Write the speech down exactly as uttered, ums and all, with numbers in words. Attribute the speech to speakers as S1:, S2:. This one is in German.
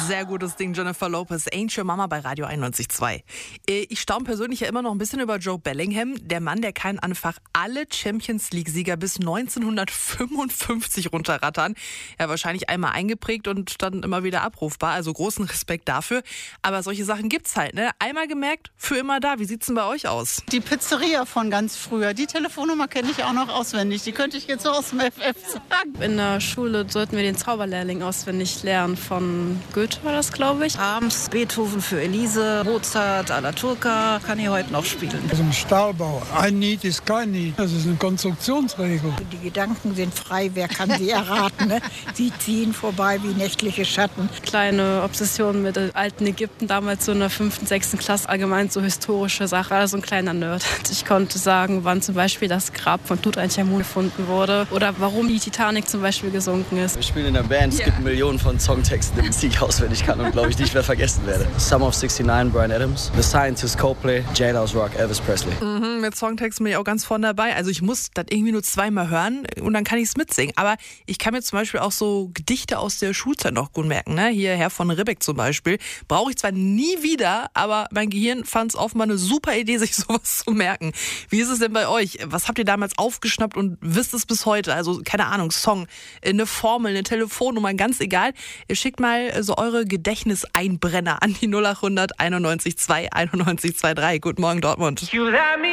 S1: Sehr gutes Ding, Jennifer Lopez, Ain't Your Mama bei Radio einundneunzig Komma zwei. Ich staune persönlich ja immer noch ein bisschen über Joe Bellingham. Der Mann, der kann einfach alle Champions-League-Sieger bis neunzehnhundertfünfundfünfzig runterrattern. Ja, wahrscheinlich einmal eingeprägt und dann immer wieder abrufbar. Also großen Respekt dafür. Aber solche Sachen gibt's halt, ne? Einmal gemerkt, für immer da. Wie sieht's denn bei euch aus?
S2: Die Pizzeria von ganz früher, die Telefonnummer kenne ich auch noch auswendig. Die könnte ich jetzt so aus dem F F sagen.
S3: In der Schule sollten wir den Zauberlehrling auswendig lernen. Von Goethe war das, glaube ich.
S4: Abends Beethoven für Elise, Mozart, à la Turca, kann ich heute noch spielen.
S5: Also ein Stahlbau. Ein Niet ist kein Niet. Das ist eine Konstruktionsregel.
S6: Die Gedanken sind frei, wer kann sie erraten? Ne? Sie ziehen vorbei wie nächtliche Schatten.
S3: Kleine Obsession mit dem alten Ägypten, damals so in der fünften, sechsten Klasse, allgemein so historische Sache, also ein kleiner Nerd. Ich konnte sagen, wann zum Beispiel das Grab von Tutanchamun gefunden wurde oder warum die Titanic zum Beispiel gesunken ist.
S7: Wir spielen in der Band, es
S3: Ja.
S7: gibt Millionen von Songtexten, die ich auswendig kann und glaube ich nicht mehr vergessen werde. Summer of sixty-nine, Bryan Adams, The Scientist, Coldplay, Jane House Rock, Elvis Presley.
S1: Mhm, mit Songtexten bin ich auch ganz vorne dabei. Also ich muss das irgendwie nur zweimal hören und dann kann ich es mitsingen. Aber ich kann mir zum Beispiel auch so Gedichte aus der Schulzeit noch gut merken. Ne? Hier Herr von Ribbeck zum Beispiel. Brauche ich zwar nie wieder, aber mein Gehirn fand es offenbar eine super Idee, sich sowas zu merken. Wie ist es denn bei euch? Was habt ihr damals aufgeschnappt und wisst es bis heute? Also keine Ahnung, Song, eine Formel, eine Telefonnummer, ganz egal. Ihr schickt mal so eure Gedächtniseinbrenner an die null acht hundert einundneunzig zwei einundneunzig zwei drei. Guten Morgen, Dortmund.